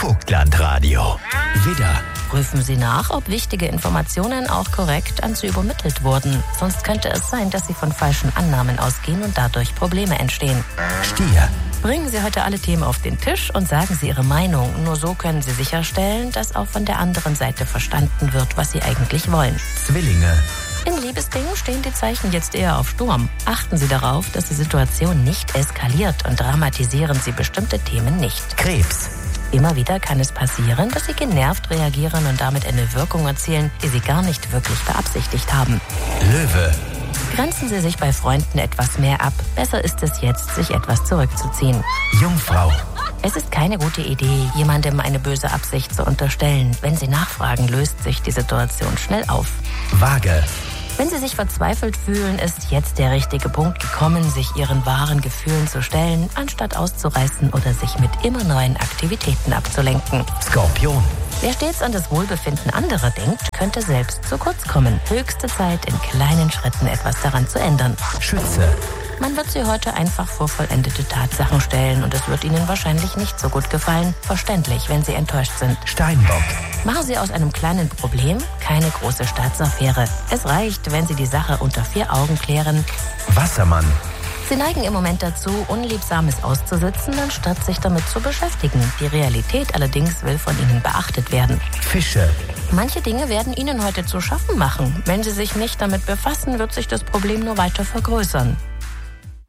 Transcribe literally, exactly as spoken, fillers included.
Vogtlandradio. Widder. Prüfen Sie nach, ob wichtige Informationen auch korrekt an Sie übermittelt wurden. Sonst könnte es sein, dass Sie von falschen Annahmen ausgehen und dadurch Probleme entstehen. Stier. Bringen Sie heute alle Themen auf den Tisch und sagen Sie Ihre Meinung. Nur so können Sie sicherstellen, dass auch von der anderen Seite verstanden wird, was Sie eigentlich wollen. Zwillinge. In Liebesdingen stehen die Zeichen jetzt eher auf Sturm. Achten Sie darauf, dass die Situation nicht eskaliert und dramatisieren Sie bestimmte Themen nicht. Krebs. Immer wieder kann es passieren, dass Sie genervt reagieren und damit eine Wirkung erzielen, die Sie gar nicht wirklich beabsichtigt haben. Löwe. Grenzen Sie sich bei Freunden etwas mehr ab. Besser ist es jetzt, sich etwas zurückzuziehen. Jungfrau. Es ist keine gute Idee, jemandem eine böse Absicht zu unterstellen. Wenn Sie nachfragen, löst sich die Situation schnell auf. Waage. Wenn Sie sich verzweifelt fühlen, ist jetzt der richtige Punkt gekommen, sich Ihren wahren Gefühlen zu stellen, anstatt auszureißen oder sich mit immer neuen Aktivitäten abzulenken. Skorpion. Wer stets an das Wohlbefinden anderer denkt, könnte selbst zu kurz kommen. Höchste Zeit, in kleinen Schritten etwas daran zu ändern. Schütze. Man wird Sie heute einfach vor vollendete Tatsachen stellen und es wird Ihnen wahrscheinlich nicht so gut gefallen. Verständlich, wenn Sie enttäuscht sind. Steinbock. Machen Sie aus einem kleinen Problem keine große Staatsaffäre. Es reicht, wenn Sie die Sache unter vier Augen klären. Wassermann. Sie neigen im Moment dazu, Unliebsames auszusitzen, anstatt sich damit zu beschäftigen. Die Realität allerdings will von Ihnen beachtet werden. Fische. Manche Dinge werden Ihnen heute zu schaffen machen. Wenn Sie sich nicht damit befassen, wird sich das Problem nur weiter vergrößern.